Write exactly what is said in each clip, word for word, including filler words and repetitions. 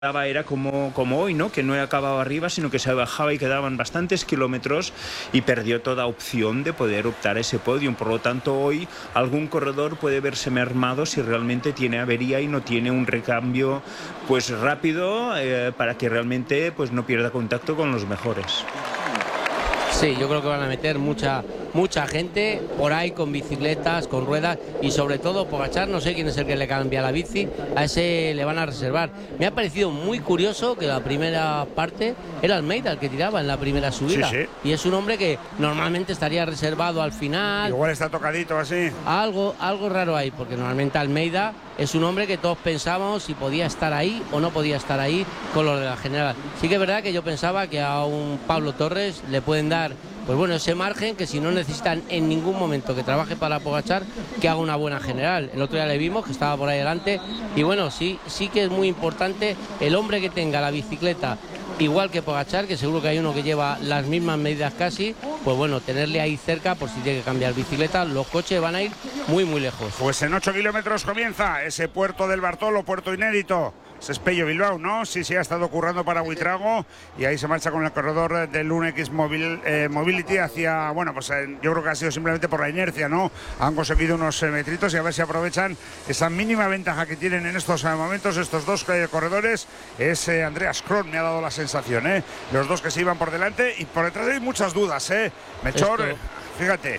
Era como, como hoy, ¿no? Que no acababa arriba, sino que se bajaba y quedaban bastantes kilómetros y perdió toda opción de poder optar a ese podium. Por lo tanto, hoy algún corredor puede verse mermado si realmente tiene avería y no tiene un recambio pues rápido eh, para que realmente pues no pierda contacto con los mejores. Sí, yo creo que van a meter mucha mucha gente por ahí con bicicletas, con ruedas y sobre todo Pogačar, no sé quién es el que le cambia la bici, a ese le van a reservar. Me ha parecido muy curioso que la primera parte era Almeida el que tiraba en la primera subida. Sí, sí. Y es un hombre que normalmente estaría reservado al final. Igual está tocadito así. Algo, algo raro ahí, porque normalmente Almeida es un hombre que todos pensábamos si podía estar ahí o no podía estar ahí con los de la general. Sí que es verdad que yo pensaba que a un Pablo Torres le pueden dar pues bueno, ese margen que si no necesitan en ningún momento que trabaje para Pogačar, que haga una buena general. El otro día le vimos que estaba por ahí delante y bueno, sí, sí que es muy importante el hombre que tenga la bicicleta igual que Pogačar, que seguro que hay uno que lleva las mismas medidas casi, pues bueno, tenerle ahí cerca por si tiene que cambiar bicicleta. Los coches van a ir muy muy lejos. Pues en ocho kilómetros comienza ese puerto del Bartolo, puerto inédito. Ese es Pello Bilbao, ¿no? Sí, sí, ha estado currando para Buitrago y ahí se marcha con el corredor del Unex Mobil, eh, Mobility hacia, bueno, pues eh, yo creo que ha sido simplemente por la inercia, ¿no? Han conseguido unos eh, metritos y a ver si aprovechan esa mínima ventaja que tienen en estos eh, momentos estos dos eh, corredores. Es eh, Andreas Kron, me ha dado la sensación, ¿eh? Los dos que se iban por delante y por detrás hay muchas dudas, ¿eh? Melchor, eh, fíjate.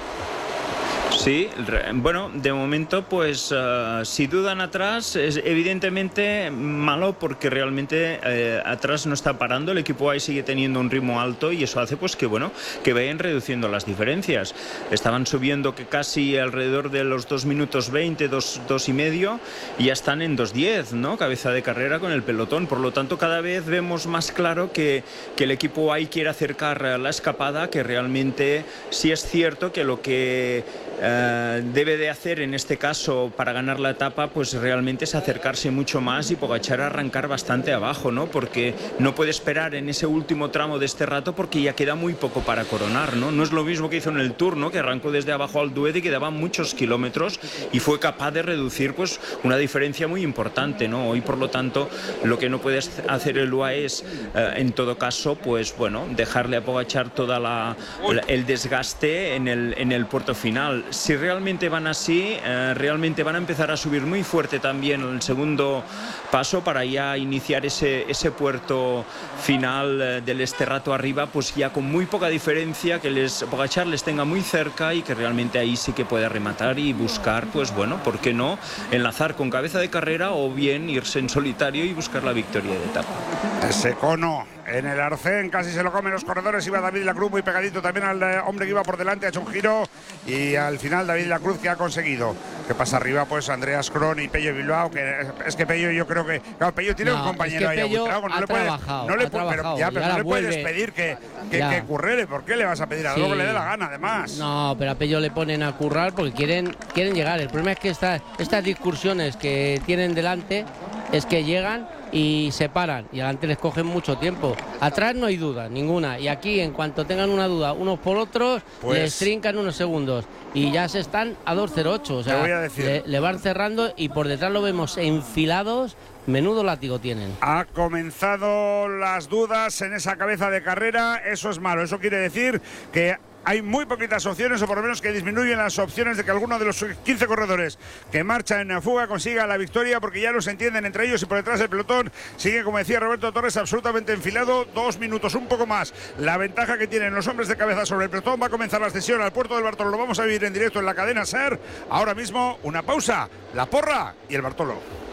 Sí, bueno, de momento pues uh, si dudan atrás es evidentemente malo porque realmente eh, atrás no está parando, el equipo ahí sigue teniendo un ritmo alto y eso hace pues que bueno, que vayan reduciendo las diferencias. Estaban subiendo que casi alrededor de los dos minutos veinte, dos, dos y medio y ya están en dos diez, ¿no? Cabeza de carrera con el pelotón, por lo tanto cada vez vemos más claro que, que el equipo ahí quiere acercar la escapada, que realmente sí es cierto que lo que Uh, debe de hacer en este caso para ganar la etapa pues realmente es acercarse mucho más y Pogačar arrancar bastante abajo, ¿no? Porque no puede esperar en ese último tramo de este rato porque ya queda muy poco para coronar, ¿no? No es lo mismo que hizo en el Tour, ¿no? Que arrancó desde abajo al Duet y quedaban muchos kilómetros y fue capaz de reducir pues una diferencia muy importante, ¿no? Hoy por lo tanto lo que no puede hacer el U A E es uh, en todo caso pues bueno, dejarle a Pogačar toda la, la el desgaste en el, en el puerto final. Si realmente van así, eh, realmente van a empezar a subir muy fuerte también el segundo paso para ya iniciar ese, ese puerto final eh, del Esterrato arriba, pues ya con muy poca diferencia, que les, Pogačar les tenga muy cerca y que realmente ahí sí que pueda rematar y buscar, pues bueno, ¿por qué no? Enlazar con cabeza de carrera o bien irse en solitario y buscar la victoria de etapa. Ese cono en el arcén casi se lo comen los corredores. Iba David Lacruz muy pegadito también al eh, hombre que iba por delante, ha hecho un giro y al final David Lacruz que ha conseguido. ¿Qué pasa arriba? Pues Andreas Kron y Pello Bilbao, que es que Pello yo creo que claro, Pello tiene no, un compañero es que ahí a no le puedes no le, pero, ya, pero no le puedes pedir que, que, que currere. ¿Por qué le vas a pedir a sí. algo que le dé la gana además? No, pero a Pello le ponen a currar porque quieren, quieren llegar. El problema es que esta, estas discursiones que tienen delante es que llegan y se paran y adelante les cogen mucho tiempo. Atrás no hay duda ninguna y aquí en cuanto tengan una duda unos por otros pues les trincan unos segundos y ya se están a dos cero ocho, o sea, voy a decir. Le, le van cerrando y por detrás lo vemos enfilados. Menudo látigo tienen. Ha comenzado las dudas en esa cabeza de carrera, eso es malo, eso quiere decir que hay muy poquitas opciones, o por lo menos que disminuyen las opciones de que alguno de los quince corredores que marchan en fuga consiga la victoria, porque ya no se entienden entre ellos y por detrás el pelotón sigue, como decía Roberto Torres, absolutamente enfilado. Dos minutos, un poco más. La ventaja que tienen los hombres de cabeza sobre el pelotón. Va a comenzar la sesión al puerto del Bartolo. Lo vamos a vivir en directo en la cadena SER. Ahora mismo, una pausa, la porra y el Bartolo.